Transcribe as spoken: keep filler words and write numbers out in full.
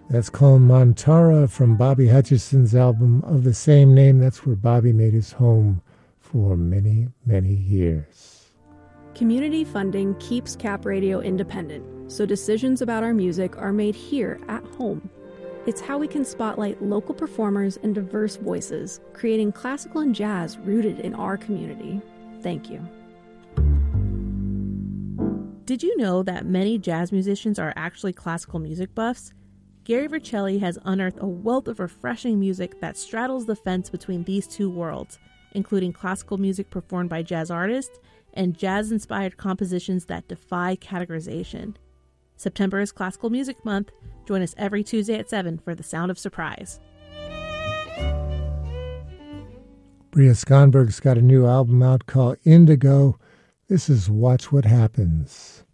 That's called Montara from Bobby Hutcherson's album of the same name. That's where Bobby made his home for many, many years. Community funding keeps Cap Radio independent, so decisions about our music are made here at home. It's how we can spotlight local performers and diverse voices, creating classical and jazz rooted in our community. Thank you. Did you know that many jazz musicians are actually classical music buffs? Gary Vercelli has unearthed a wealth of refreshing music that straddles the fence between these two worlds, including classical music performed by jazz artists and jazz-inspired compositions that defy categorization. September is Classical Music Month. Join us every Tuesday at seven for The Sound of Surprise. Bria Skonberg's got a new album out called Indigo. This is Watch What Happens.